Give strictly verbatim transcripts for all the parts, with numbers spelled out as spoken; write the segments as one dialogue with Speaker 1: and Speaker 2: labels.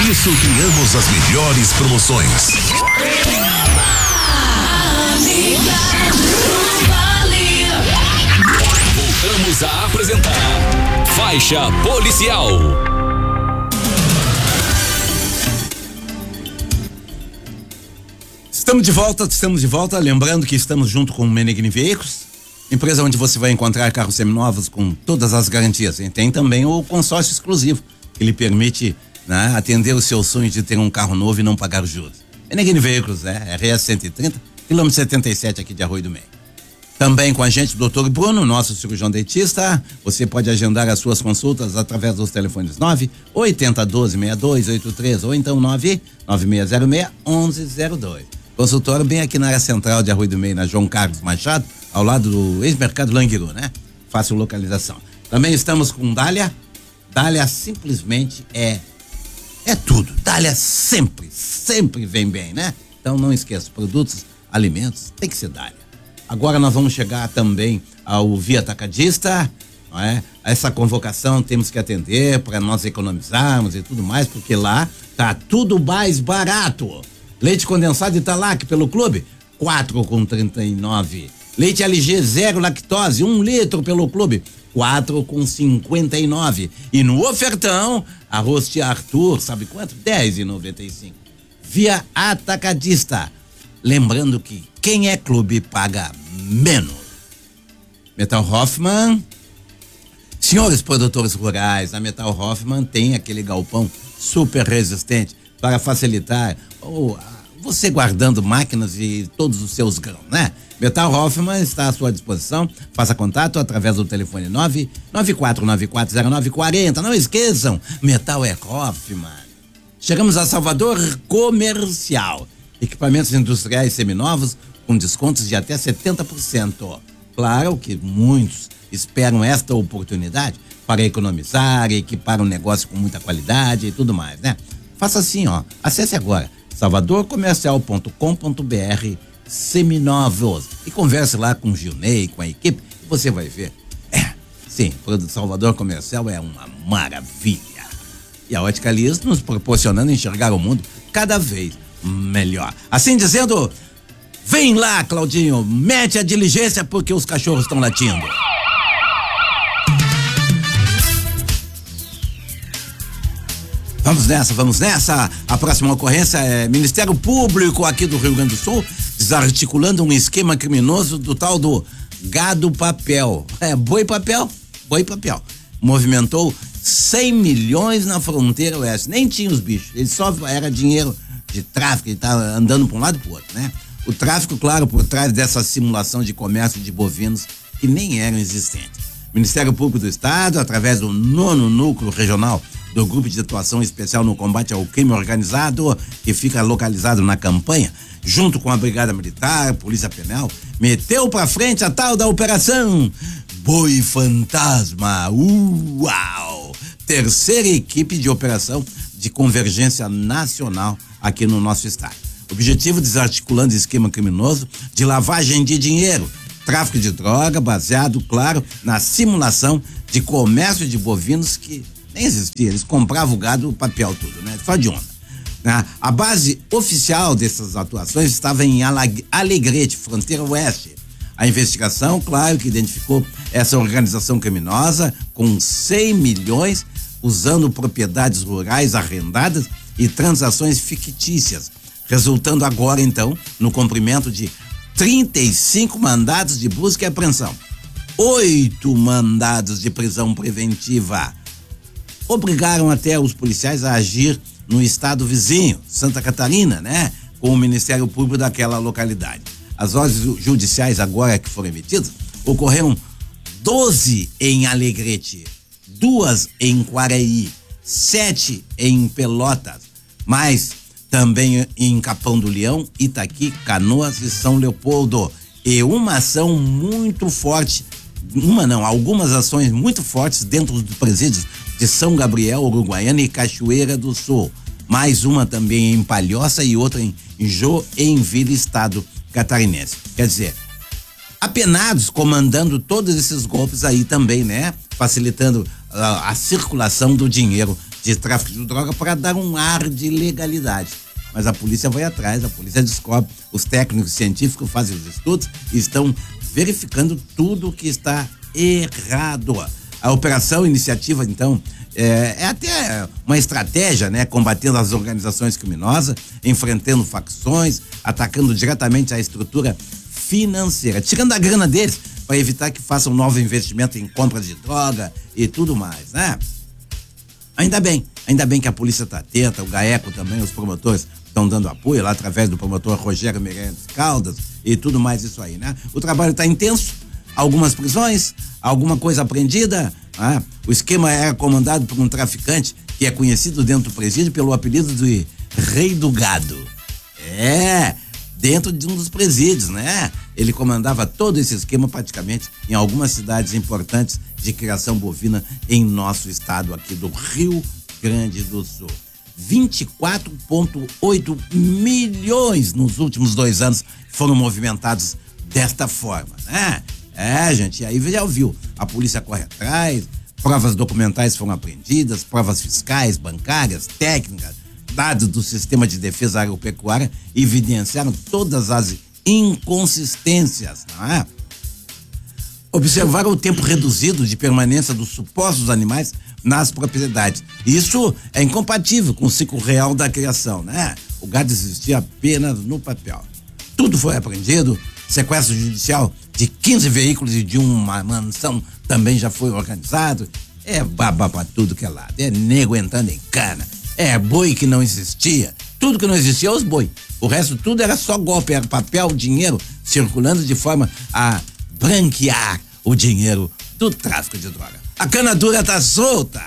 Speaker 1: isso criamos as melhores promoções. Voltamos a apresentar Faixa Policial.
Speaker 2: Estamos de volta, estamos de volta, lembrando que estamos junto com o Menegrini Veículos, empresa onde você vai encontrar carros seminovos com todas as garantias. E tem também o consórcio exclusivo, que lhe permite, né, atender o seu sonho de ter um carro novo e não pagar os juros. Menegrini Veículos, é, R S cento e trinta, quilômetro setenta e sete aqui de Arroio do Meio. Também com a gente, o doutor Bruno, nosso cirurgião dentista. Você pode agendar as suas consultas através dos telefones nove oito zero um dois seis dois oito três ou então nove nove seis zero seis um um zero dois. Consultório bem aqui na área central de Arroio do Meio, na João Carlos Machado, ao lado do ex-mercado Languiru, né? Fácil localização. Também estamos com Dália. Dália simplesmente é é tudo. Dália sempre, sempre vem bem, né? Então não esqueça, produtos, alimentos, tem que ser Dália. Agora nós vamos chegar também ao Via Atacadista, não é? Essa convocação temos que atender para nós economizarmos e tudo mais, porque lá tá tudo mais barato. Leite condensado Italac pelo clube, quatro com trinta e nove. Leite L G zero lactose, um litro pelo clube, quatro com cinquenta e nove. E no ofertão, arroz tia Arthur, sabe quanto? dez e noventa e cinco. Via Atacadista. Lembrando que quem é clube paga menos. Metal Hoffman. Senhores produtores rurais, a Metal Hoffman tem aquele galpão super resistente para facilitar ou você guardando máquinas e todos os seus grãos, né? Metal Hoffman está à sua disposição. Faça contato através do telefone nove nove quatro nove quatro zero nove quatro zero. Não esqueçam, Metal é Hoffman. Chegamos a Salvador Comercial. Equipamentos industriais seminovos com descontos de até setenta por cento. Claro que muitos esperam esta oportunidade para economizar, equipar um negócio com muita qualidade e tudo mais, né? Faça assim, ó. Acesse agora salvador comercial ponto com ponto b r seminovos e converse lá com o Gilney, com a equipe, e você vai ver. É, sim, o Salvador Comercial é uma maravilha. E a Ótica Liz nos proporcionando enxergar o mundo cada vez melhor. Assim dizendo, vem lá, Claudinho, mete a diligência porque os cachorros estão latindo. Vamos nessa, vamos nessa. A próxima ocorrência é Ministério Público aqui do Rio Grande do Sul desarticulando um esquema criminoso do tal do gado papel. É, boi papel, boi papel. Movimentou cem milhões na fronteira oeste. Nem tinha os bichos, ele só era dinheiro de tráfico, ele tá andando para um lado e pro outro, né? O tráfico, claro, por trás dessa simulação de comércio de bovinos que nem eram existentes. Ministério Público do Estado, através do nono núcleo regional do Grupo de Atuação Especial no Combate ao Crime Organizado, que fica localizado na Campanha, junto com a Brigada Militar, Polícia Penal, meteu pra frente a tal da Operação Boi Fantasma. Uau! Terceira equipe de operação de convergência nacional aqui no nosso estado. Objetivo: desarticulando esquema criminoso de lavagem de dinheiro, tráfico de droga, baseado, claro, na simulação de comércio de bovinos que nem existia. Eles compravam o gado, o papel, tudo, né? Só de onda. Né? A base oficial dessas atuações estava em Alegrete, fronteira oeste. A investigação, claro, que identificou essa organização criminosa com cem milhões, usando propriedades rurais arrendadas e transações fictícias, resultando agora, então, no cumprimento de trinta e cinco mandados de busca e apreensão, oito mandados de prisão preventiva. Obrigaram até os policiais a agir no estado vizinho, Santa Catarina, né? Com o Ministério Público daquela localidade. As ordens judiciais agora que foram emitidas, ocorreram doze em Alegrete, duas em Quaraí, sete em Pelotas, mais também em Capão do Leão, Itaqui, Canoas e São Leopoldo. E uma ação muito forte, uma não, algumas ações muito fortes dentro dos presídios de São Gabriel, Uruguaiana e Cachoeira do Sul. Mais uma também em Palhoça e outra em Joinville, estado catarinense. Quer dizer, apenados comandando todos esses golpes aí também, né? Facilitando a, a circulação do dinheiro de tráfico de droga para dar um ar de legalidade. Mas a polícia vai atrás, a polícia descobre, os técnicos científicos fazem os estudos e estão verificando tudo que está errado. A operação iniciativa, então, é, é até uma estratégia, né? Combatendo as organizações criminosas, enfrentando facções, atacando diretamente a estrutura financeira, tirando a grana deles para evitar que façam novo investimento em compra de droga e tudo mais, né? Ainda bem, ainda bem que a polícia está atenta, o GAECO também, os promotores estão dando apoio lá através do promotor Rogério Meirelles Caldas e tudo mais isso aí, né? O trabalho está intenso, algumas prisões, alguma coisa apreendida, né? O esquema era comandado por um traficante que é conhecido dentro do presídio pelo apelido de Rei do Gado. É, dentro de um dos presídios, né? Ele comandava todo esse esquema praticamente em algumas cidades importantes de criação bovina em nosso estado aqui do Rio Grande do Sul. vinte e quatro vírgula oito milhões nos últimos dois anos foram movimentados desta forma, né? É, gente, aí já ouviu, a polícia corre atrás, provas documentais foram apreendidas, provas fiscais, bancárias, técnicas, dados do sistema de defesa agropecuária evidenciaram todas as inconsistências, não é? Observaram o tempo reduzido de permanência dos supostos animais nas propriedades. Isso é incompatível com o ciclo real da criação, né? O gado existia apenas no papel. Tudo foi apreendido, sequestro judicial de quinze veículos e de uma mansão também já foi organizado. É baba pra tudo que é lado, é nego entrando em cana, é boi que não existia, tudo que não existia é os boi. O resto tudo era só golpe, era papel, dinheiro circulando de forma a branquear o dinheiro do tráfico de droga. A cana dura tá solta.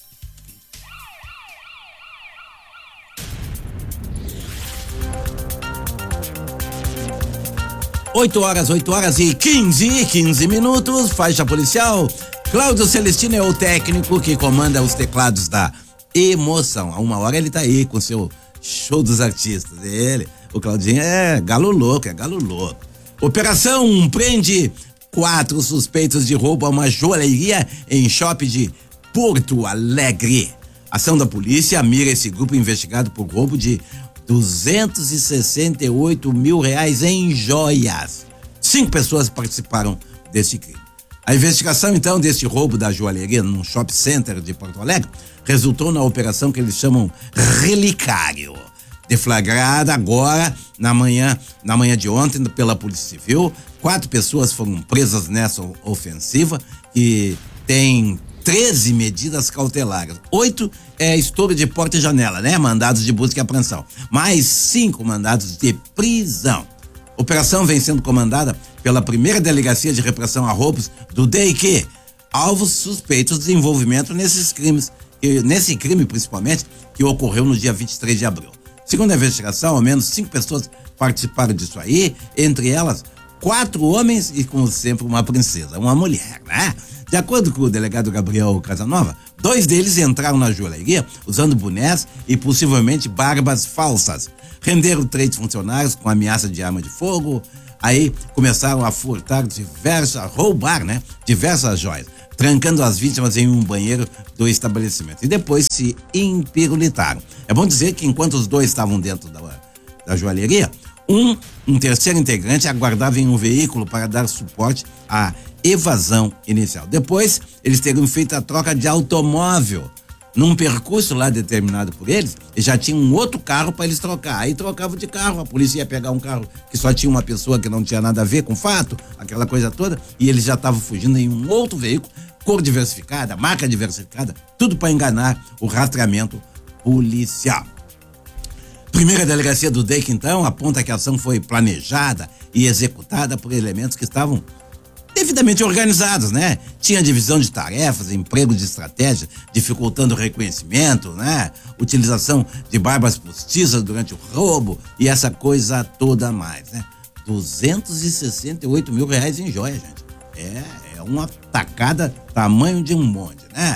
Speaker 2: Oito horas, oito horas e quinze, quinze minutos, faixa policial. Cláudio Celestino é o técnico que comanda os teclados da emoção. A uma hora ele tá aí com seu show dos artistas. Ele, o Claudinho é galo louco, é galo louco. Operação prende quatro suspeitos de roubo a uma joalheria em shopping de Porto Alegre. Ação da polícia mira esse grupo investigado por roubo de duzentos e sessenta e oito mil reais em joias. Cinco pessoas participaram desse crime. A investigação, então, desse roubo da joalheria num shopping center de Porto Alegre resultou na operação que eles chamam Relicário, deflagrada agora na manhã, na manhã de ontem pela Polícia Civil. Quatro pessoas foram presas nessa ofensiva que tem treze medidas cautelares. Oito é estouro de porta e janela, né? Mandados de busca e apreensão. Mais cinco mandados de prisão. Operação vem sendo comandada pela primeira delegacia de repressão a roubos do D I Q. Alvos suspeitos de envolvimento nesses crimes, nesse crime principalmente, que ocorreu no dia vinte e três de abril. Segundo a investigação, ao menos cinco pessoas participaram disso aí, entre elas quatro homens e, como sempre, uma princesa, uma mulher, né? De acordo com o delegado Gabriel Casanova, dois deles entraram na joalheria usando bonés e possivelmente barbas falsas. Renderam três funcionários com ameaça de arma de fogo. Aí começaram a furtar diversas, a roubar, né? Diversas joias, trancando as vítimas em um banheiro do estabelecimento. E depois se empirulitaram. É bom dizer que enquanto os dois estavam dentro da, da joalheria, um, um terceiro integrante aguardava em um veículo para dar suporte à evasão inicial. Depois, eles teriam feito a troca de automóvel. Num percurso lá determinado por eles, eles já tinham um outro carro para eles trocar. Aí trocavam de carro, a polícia ia pegar um carro que só tinha uma pessoa que não tinha nada a ver com o fato, aquela coisa toda, e eles já estavam fugindo em um outro veículo, cor diversificada, marca diversificada, tudo para enganar o rastreamento policial. Primeira delegacia do D E I C, então, aponta que a ação foi planejada e executada por elementos que estavam devidamente organizados, né? Tinha divisão de tarefas, emprego de estratégia, dificultando o reconhecimento, né? Utilização de barbas postiças durante o roubo e essa coisa toda a mais, né? duzentos e sessenta e oito mil reais em joia, gente. É, é uma tacada tamanho de um monte, né?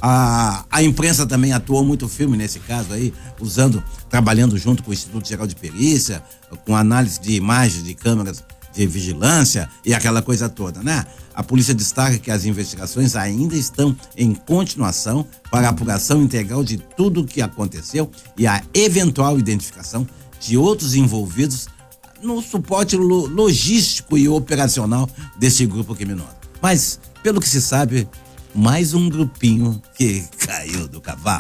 Speaker 2: A, a imprensa também atuou muito firme nesse caso aí, usando, trabalhando junto com o Instituto Geral de Perícia, com análise de imagens de câmeras de vigilância e aquela coisa toda, né? A polícia destaca que as investigações ainda estão em continuação para a apuração integral de tudo o que aconteceu e a eventual identificação de outros envolvidos no suporte lo- logístico e operacional desse grupo criminoso. Mas, pelo que se sabe, mais um grupinho que caiu do cavalo.